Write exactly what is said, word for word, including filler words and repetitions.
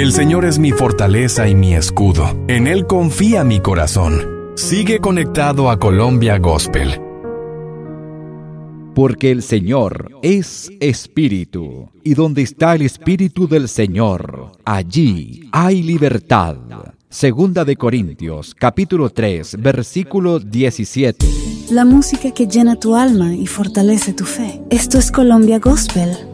El Señor es mi fortaleza y mi escudo. En Él confía mi corazón. Sigue conectado a Colombia Gospel. Porque el Señor es Espíritu, y donde está el Espíritu del Señor, allí hay libertad. Segunda de Corintios, capítulo tres, versículo diecisiete. La música que llena tu alma y fortalece tu fe. Esto es Colombia Gospel.